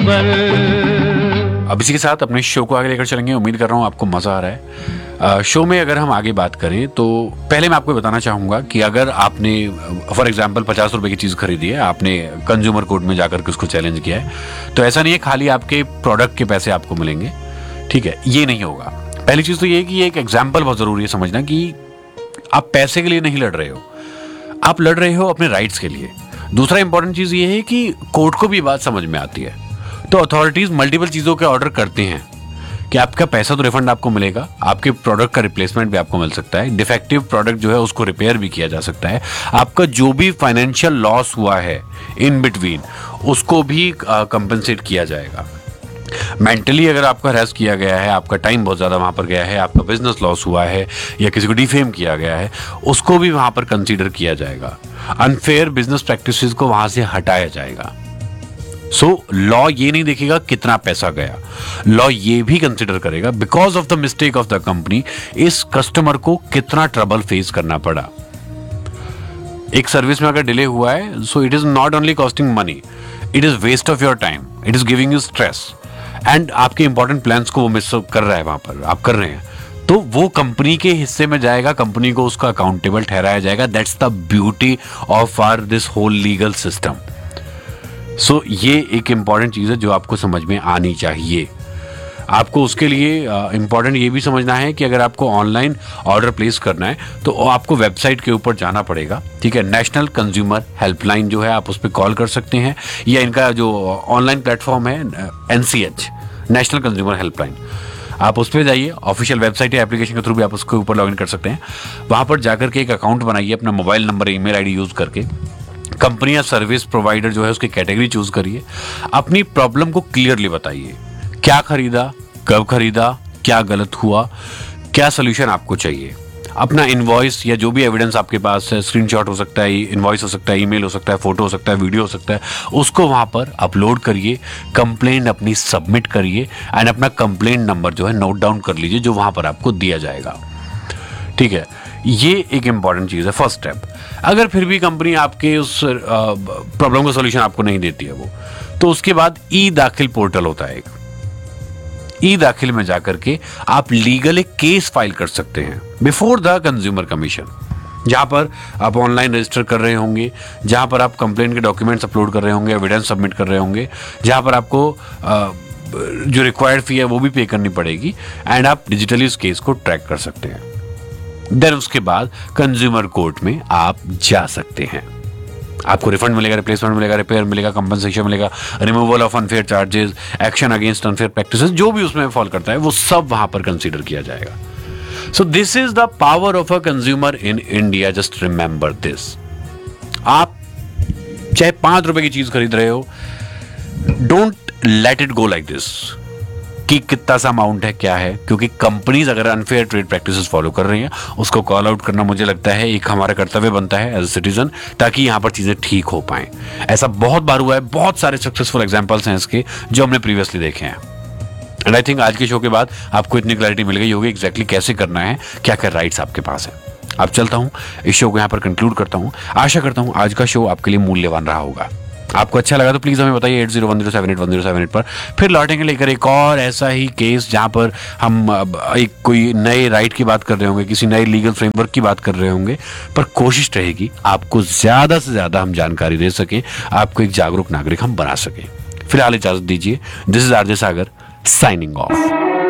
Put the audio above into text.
Number. अब इसी के साथ अपने शो को आगे लेकर चलेंगे। उम्मीद कर रहा हूँ आपको मजा आ रहा है। शो में अगर हम आगे बात करें तो पहले मैं आपको बताना चाहूंगा कि अगर आपने फॉर एग्जांपल 50 रुपए की चीज खरीदी है, आपने कंज्यूमर कोर्ट में जाकर के उसको चैलेंज किया है, तो ऐसा नहीं है खाली आपके प्रोडक्ट के पैसे आपको मिलेंगे, ठीक है, ये नहीं होगा। पहली चीज तो ये है कि एक एग्जाम्पल बहुत जरूरी है समझना कि आप पैसे के लिए नहीं लड़ रहे हो, आप लड़ रहे हो अपने राइट्स के लिए। दूसरा इंपॉर्टेंट चीज ये है कि कोर्ट को भी बात समझ में आती है, तो अथॉरिटीज मल्टीपल चीजों के ऑर्डर करते हैं कि आपका पैसा तो रिफंड आपको मिलेगा, आपके प्रोडक्ट का रिप्लेसमेंट भी आपको मिल सकता है, डिफेक्टिव प्रोडक्ट जो है उसको रिपेयर भी किया जा सकता है, आपका जो भी फाइनेंशियल लॉस हुआ है इन बिटवीन उसको भी कंपनसेट किया जाएगा। मेंटली अगर आपका हरास किया गया है, आपका टाइम बहुत ज़्यादा वहाँ पर गया है, आपका बिजनेस लॉस हुआ है या किसी को डिफेम किया गया है, उसको भी वहाँ पर कंसीडर किया जाएगा। अनफेयर बिजनेस प्रैक्टिसेस को वहाँ से हटाया जाएगा। सो लॉ ये नहीं देखेगा कितना पैसा गया, लॉ ये भी कंसिडर करेगा because of the mistake of the company इस कस्टमर को कितना ट्रबल फेस करना पड़ा। एक सर्विस में अगर डिले हुआ है, so it is not only costing money, it is waste of your time, it is giving you stress and आपके इंपॉर्टेंट प्लान्स को वो मिस कर रहा है, वहां पर आप कर रहे हैं, तो वो कंपनी के हिस्से में जाएगा, कंपनी को उसका अकाउंटेबल ठहराया जाएगा। That's the beauty of our this whole legal system. सो ये एक इंपॉर्टेंट चीज है जो आपको समझ में आनी चाहिए। आपको उसके लिए इंपॉर्टेंट ये भी समझना है कि अगर आपको ऑनलाइन ऑर्डर प्लेस करना है तो आपको वेबसाइट के ऊपर जाना पड़ेगा, ठीक है। नेशनल कंज्यूमर हेल्पलाइन जो है आप उस पर कॉल कर सकते हैं, या इनका जो ऑनलाइन प्लेटफॉर्म है NCH, नेशनल कंज्यूमर हेल्पलाइन, आप उस पर जाइए, ऑफिशियल वेबसाइट या एप्लीकेशन के थ्रू भी आप उसके ऊपर लॉग इन कर सकते हैं। वहां पर जाकर के एक अकाउंट बनाइए, अपना mobile number, email ID use करके कंपनी या सर्विस प्रोवाइडर जो है उसकी कैटेगरी चूज करिए, अपनी प्रॉब्लम को क्लियरली बताइए, क्या खरीदा, कब खरीदा, क्या गलत हुआ, क्या सोल्यूशन आपको चाहिए। अपना इनवॉइस या जो भी एविडेंस आपके पास है, स्क्रीनशॉट हो सकता है, इनवॉइस हो सकता है, ईमेल हो सकता है, फोटो हो सकता है, वीडियो हो सकता है, उसको वहां पर अपलोड करिए, कंप्लेंट अपनी सबमिट करिए एंड अपना कंप्लेंट नंबर जो है नोट डाउन कर लीजिए जो वहां पर आपको दिया जाएगा, ठीक है। ये एक इंपॉर्टेंट चीज है, फर्स्ट स्टेप। अगर फिर भी कंपनी आपके उस प्रॉब्लम का सॉल्यूशन आपको नहीं देती है वो, तो उसके बाद ई दाखिल पोर्टल होता है एक, ई दाखिल में जाकर के आप लीगल एक केस फाइल कर सकते हैं बिफोर द कंज्यूमर कमीशन, जहां पर आप ऑनलाइन रजिस्टर कर रहे होंगे, जहां पर आप कंप्लेंट के डॉक्यूमेंट्स अपलोड कर रहे होंगे, एविडेंस सबमिट कर रहे होंगे, जहां पर आपको जो रिक्वायर्ड फी है वो भी पे करनी पड़ेगी एंड आप डिजिटली उस केस को ट्रैक कर सकते हैं। देन उसके बाद कंज्यूमर कोर्ट में आप जा सकते हैं, आपको रिफंड मिलेगा, रिप्लेसमेंट मिलेगा, रिपेयर मिलेगा, कंपनसेशन मिलेगा, removal of unfair charges, action against unfair practices, जो भी उसमें फॉल करता है वो सब वहां पर कंसीडर किया जाएगा। So this is the power of a consumer in India, just remember this. आप चाहे 5 रुपए की चीज खरीद रहे हो, don't let it go like this कि कितना सा अमाउंट है, क्या है, क्योंकि कंपनीज अगर अनफेयर ट्रेड प्रैक्टिसेस फॉलो कर रही हैं उसको कॉल आउट करना मुझे लगता है एक हमारा कर्तव्य बनता है एज अ सिटीजन, ताकि यहां पर चीजें ठीक हो पाए। ऐसा बहुत बार हुआ है, बहुत सारे सक्सेसफुल एग्जांपल्स हैं इसके जो हमने प्रीवियसली देखे हैं। एंड आई थिंक आज के शो के बाद आपको इतनी क्लैरिटी मिल गई होगी एग्जैक्टली कैसे करना है, क्या क्या राइट्स आपके पास है। अब चलता हूं, इस शो को यहां पर कंक्लूड करता हूं। आशा करता हूं आज का शो आपके लिए मूल्यवान रहा होगा। आपको अच्छा लगा तो प्लीज हमें बताइए 8010781078 पर। फिर लौटेंगे लेकर एक और ऐसा ही केस जहां पर हम एक कोई नए राइट की बात कर रहे होंगे, किसी नए लीगल फ्रेमवर्क की बात कर रहे होंगे, पर कोशिश रहेगी आपको ज्यादा से ज्यादा हम जानकारी दे सकें, आपको एक जागरूक नागरिक हम बना सकें। फिलहाल इजाजत दीजिए। This is RJ Sagar signing off.